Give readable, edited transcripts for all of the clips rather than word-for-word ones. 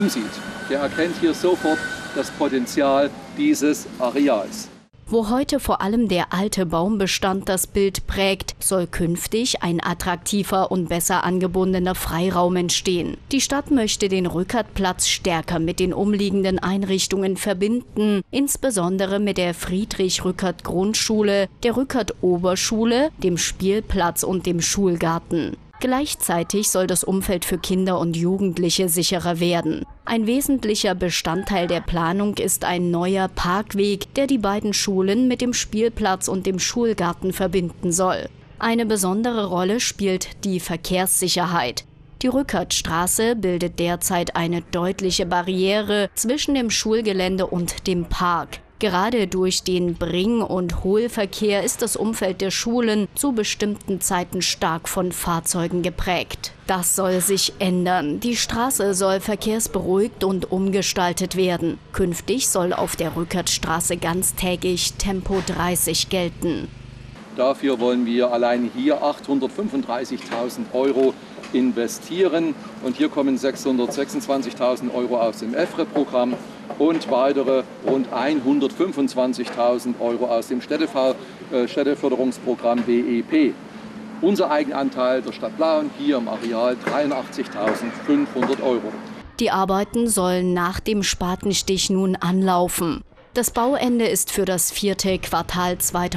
sieht, der erkennt hier sofort das Potenzial dieses Areals. Wo heute vor allem der alte Baumbestand das Bild prägt, soll künftig ein attraktiver und besser angebundener Freiraum entstehen. Die Stadt möchte den Rückertplatz stärker mit den umliegenden Einrichtungen verbinden, insbesondere mit der Friedrich-Rückert-Grundschule, der Rückert-Oberschule, dem Spielplatz und dem Schulgarten. Gleichzeitig soll das Umfeld für Kinder und Jugendliche sicherer werden. Ein wesentlicher Bestandteil der Planung ist ein neuer Parkweg, der die beiden Schulen mit dem Spielplatz und dem Schulgarten verbinden soll. Eine besondere Rolle spielt die Verkehrssicherheit. Die Rückertstraße bildet derzeit eine deutliche Barriere zwischen dem Schulgelände und dem Park. Gerade durch den Bring- und Hohlverkehr ist das Umfeld der Schulen zu bestimmten Zeiten stark von Fahrzeugen geprägt. Das soll sich ändern. Die Straße soll verkehrsberuhigt und umgestaltet werden. Künftig soll auf der Rückertstraße ganztägig Tempo 30 gelten. Dafür wollen wir allein hier 835.000 € investieren. Und hier kommen 626.000 € aus dem EFRE-Programm und weitere rund 125.000 € aus dem Städteförderungsprogramm BEP. Unser Eigenanteil der Stadt Plauen hier im Areal 83.500 €. Die Arbeiten sollen nach dem Spatenstich nun anlaufen. Das Bauende ist für das 4. Quartal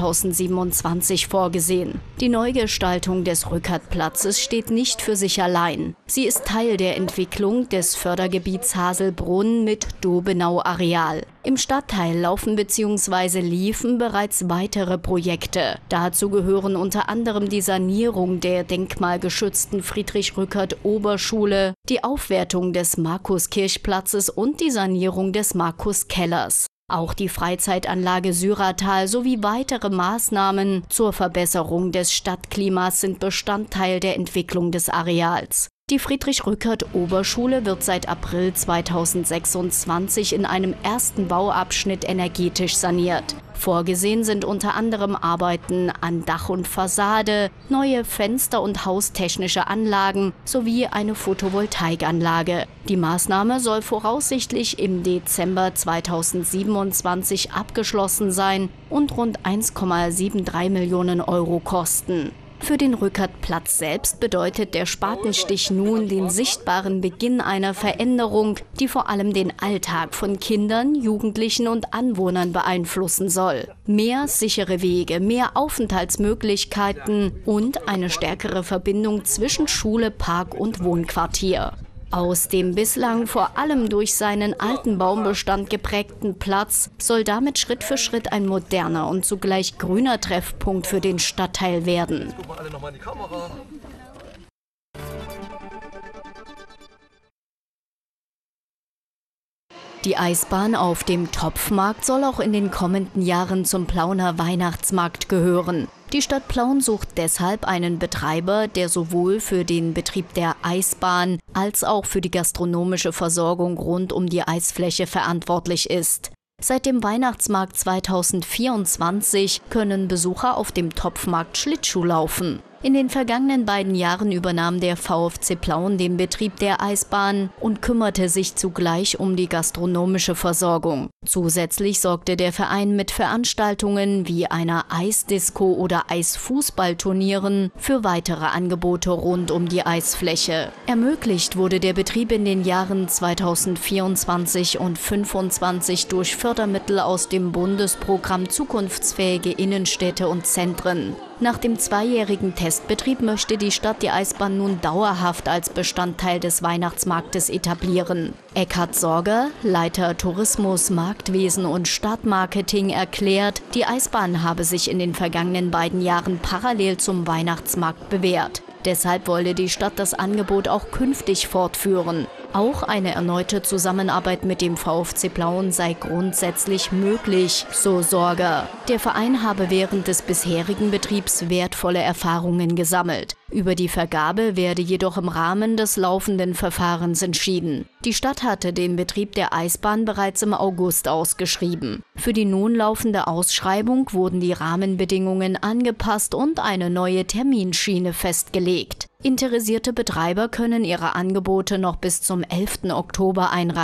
2027 vorgesehen. Die Neugestaltung des Rückertplatzes steht nicht für sich allein. Sie ist Teil der Entwicklung des Fördergebiets Haselbrunn mit Dobenau-Areal. Im Stadtteil laufen bzw. liefen bereits weitere Projekte. Dazu gehören unter anderem die Sanierung der denkmalgeschützten Friedrich-Rückert-Oberschule, die Aufwertung des Markuskirchplatzes und die Sanierung des Markuskellers. Auch die Freizeitanlage Syratal sowie weitere Maßnahmen zur Verbesserung des Stadtklimas sind Bestandteil der Entwicklung des Areals. Die Friedrich-Rückert-Oberschule wird seit April 2026 in einem ersten Bauabschnitt energetisch saniert. Vorgesehen sind unter anderem Arbeiten an Dach und Fassade, neue Fenster- und haustechnische Anlagen sowie eine Photovoltaikanlage. Die Maßnahme soll voraussichtlich im Dezember 2027 abgeschlossen sein und rund 1,73 Millionen € kosten. Für den Rückertplatz selbst bedeutet der Spatenstich nun den sichtbaren Beginn einer Veränderung, die vor allem den Alltag von Kindern, Jugendlichen und Anwohnern beeinflussen soll. Mehr sichere Wege, mehr Aufenthaltsmöglichkeiten und eine stärkere Verbindung zwischen Schule, Park und Wohnquartier. Aus dem bislang vor allem durch seinen alten Baumbestand geprägten Platz soll damit Schritt für Schritt ein moderner und zugleich grüner Treffpunkt für den Stadtteil werden. Jetzt gucken wir alle nochmal in die Kamera. Die Eisbahn auf dem Topfmarkt soll auch in den kommenden Jahren zum Plauner Weihnachtsmarkt gehören. Die Stadt Plauen sucht deshalb einen Betreiber, der sowohl für den Betrieb der Eisbahn als auch für die gastronomische Versorgung rund um die Eisfläche verantwortlich ist. Seit dem Weihnachtsmarkt 2024 können Besucher auf dem Topfmarkt Schlittschuh laufen. In den vergangenen beiden Jahren übernahm der VfC Plauen den Betrieb der Eisbahn und kümmerte sich zugleich um die gastronomische Versorgung. Zusätzlich sorgte der Verein mit Veranstaltungen wie einer Eisdisco oder Eisfußballturnieren für weitere Angebote rund um die Eisfläche. Ermöglicht wurde der Betrieb in den Jahren 2024 und 2025 durch Fördermittel aus dem Bundesprogramm Zukunftsfähige Innenstädte und Zentren. Nach dem zweijährigen Testbetrieb möchte die Stadt die Eisbahn nun dauerhaft als Bestandteil des Weihnachtsmarktes etablieren. Eckhard Sorger, Leiter Tourismus, Marktwesen und Stadtmarketing, erklärt, die Eisbahn habe sich in den vergangenen beiden Jahren parallel zum Weihnachtsmarkt bewährt. Deshalb wolle die Stadt das Angebot auch künftig fortführen. Auch eine erneute Zusammenarbeit mit dem VfC Plauen sei grundsätzlich möglich, so Sorger. Der Verein habe während des bisherigen Betriebs wertvolle Erfahrungen gesammelt. Über die Vergabe werde jedoch im Rahmen des laufenden Verfahrens entschieden. Die Stadt hatte den Betrieb der Eisbahn bereits im August ausgeschrieben. Für die nun laufende Ausschreibung wurden die Rahmenbedingungen angepasst und eine neue Terminschiene festgelegt. Interessierte Betreiber können ihre Angebote noch bis zum 11. Oktober einreichen.